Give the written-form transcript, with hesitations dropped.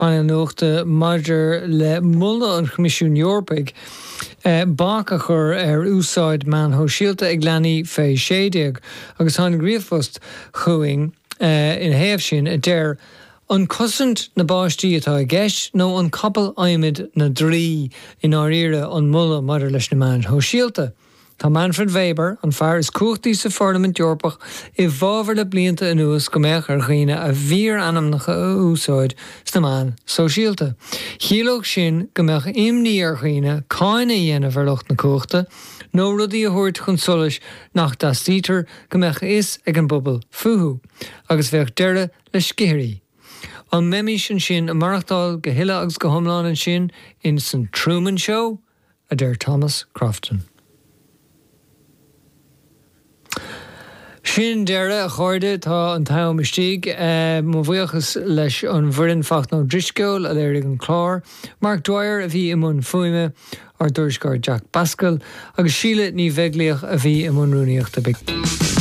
an nóachta maidir le mulla an Comisiún Eorpaig báca chur úsáid man ho síalta ag leanaí fé séideag agus tháinig riamhpost chuing in héamh sin a deir an cosint na báistí atá i gceist nó an capal aimid na drí in áiríre an mulla maidir leis na man ho síalta. Tá Manfred Weber an fear is cuachtaí sa Parliament Eorpach I bhábhar le blianta anuas go mbeadh ar dhaoine a bhír anamnacha úsáid sna man sóisialta. Chiaelóg sin go mbeadh imní ar dhaoine cáine dhéanamh ar lucht na cuachta, nó rudaí a thabhairt chun solas nach dastítar go mbeadh is ag an bubal futhú, agus bheadh deire le scéirí. An meimi sin a marachtáil go hiile agus go hiomlán an sin in St Truman Show a deir Thomas Crofton. Sin deire a chuirde tá an taim istíg má bhuiachas leis an bhrin facht nó driscoil a léir an chlár, Mark Dwyer a bhí imún fuime ar dúirscar Jack Pascal agus síle ní bheitglíoch a bhí imún rúnaíocht a big.